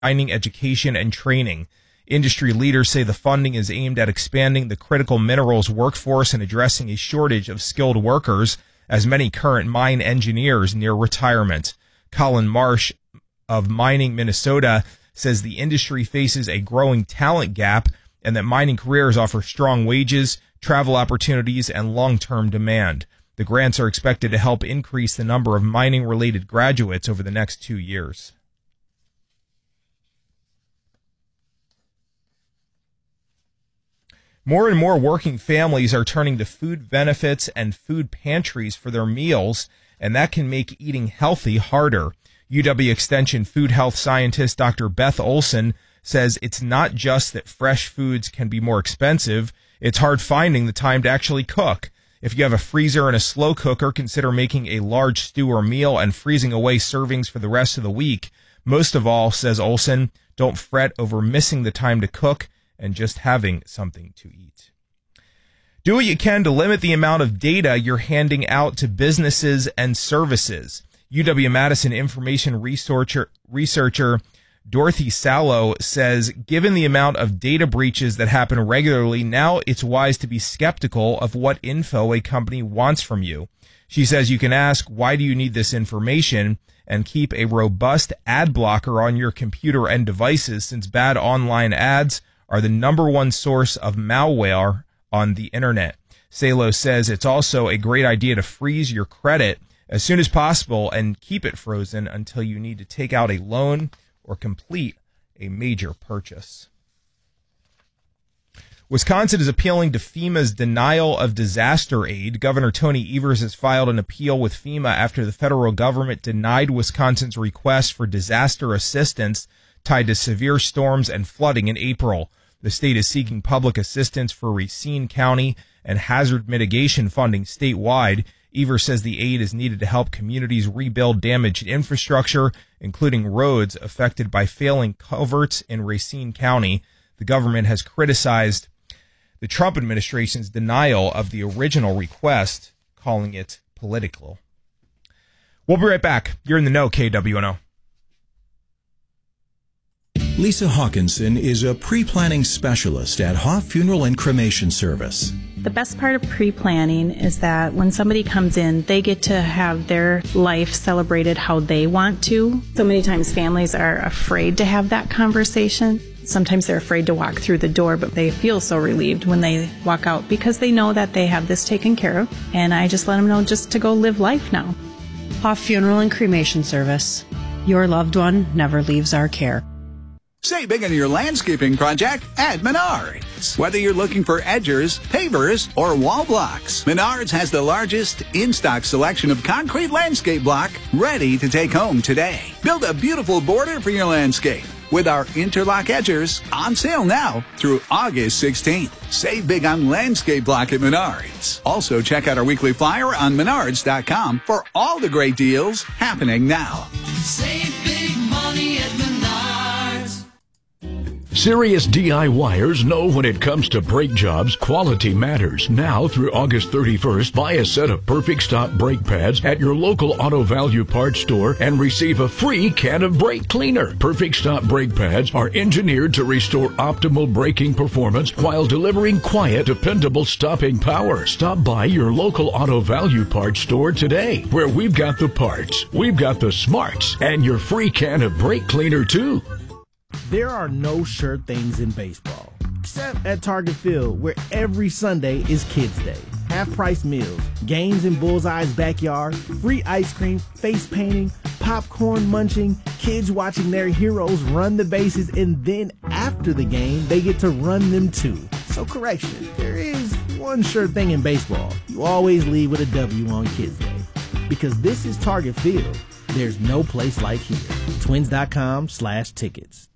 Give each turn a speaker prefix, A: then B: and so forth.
A: mining education and training. Industry leaders say the funding is aimed at expanding the critical minerals workforce and addressing a shortage of skilled workers, as many current mine engineers near retirement. Colin Marsh of Mining Minnesota says the industry faces a growing talent gap and that mining careers offer strong wages, travel opportunities, and long-term demand. The grants are expected to help increase the number of mining-related graduates over the next 2 years. More and more working families are turning to food benefits and food pantries for their meals, and that can make eating healthy harder. UW Extension food health scientist Dr. Beth Olson says it's not just that fresh foods can be more expensive, it's hard finding the time to actually cook. If you have a freezer and a slow cooker, consider making a large stew or meal and freezing away servings for the rest of the week. Most of all, says Olson, don't fret over missing the time to cook and just having something to eat. Do what you can to limit the amount of data you're handing out to businesses and services. UW-Madison information researcher Dorothy Salo says, given the amount of data breaches that happen regularly, now it's wise to be skeptical of what info a company wants from you. She says you can ask, why do you need this information? And keep a robust ad blocker on your computer and devices, since bad online ads are the number one source of malware on the internet. Salo says it's also a great idea to freeze your credit as soon as possible and keep it frozen until you need to take out a loan or complete a major purchase. Wisconsin is appealing to FEMA's denial of disaster aid. Governor Tony Evers has filed an appeal with FEMA after the federal government denied Wisconsin's request for disaster assistance tied to severe storms and flooding in April. The state is seeking public assistance for Racine County and hazard mitigation funding statewide. Evers says the aid is needed to help communities rebuild damaged infrastructure, including roads affected by failing culverts in Racine County. The government has criticized the Trump administration's denial of the original request, calling it political. We'll be right back. You're in the know, KWNO.
B: Lisa Hawkinson is a pre-planning specialist at Hoff Funeral and Cremation Service.
C: The best part of pre-planning is that when somebody comes in, they get to have their life celebrated how they want to. So many times families are afraid to have that conversation. Sometimes they're afraid to walk through the door, but they feel so relieved when they walk out because they know that they have this taken care of. And I just let them know just to go live life now.
D: Hoff Funeral and Cremation Service. Your loved one never leaves our care.
E: Save big on your landscaping project at Menards. Whether you're looking for edgers, pavers, or wall blocks, Menards has the largest in-stock selection of concrete landscape block ready to take home today. Build a beautiful border for your landscape with our interlock edgers on sale now through August 16th. Save big on landscape block at Menards. Also, check out our weekly flyer on Menards.com for all the great deals happening now.
F: Save big money at Menards.
G: Serious DIYers know when it comes to brake jobs, quality matters. Now through August 31st, buy a set of Perfect Stop brake pads at your local Auto Value Parts store and receive a free can of brake cleaner. Perfect Stop brake pads are engineered to restore optimal braking performance while delivering quiet, dependable stopping power. Stop by your local Auto Value Parts store today, where we've got the parts, we've got the smarts, and your free can of brake cleaner too.
H: There are no sure things in baseball, except at Target Field, where every Sunday is Kids Day. Half-price meals, games in Bullseye's backyard, free ice cream, face painting, popcorn munching, kids watching their heroes run the bases, and then after the game, they get to run them too. So correction, there is one sure thing in baseball. You always leave with a W on Kids Day. Because this is Target Field. There's no place like here. Twins.com/tickets.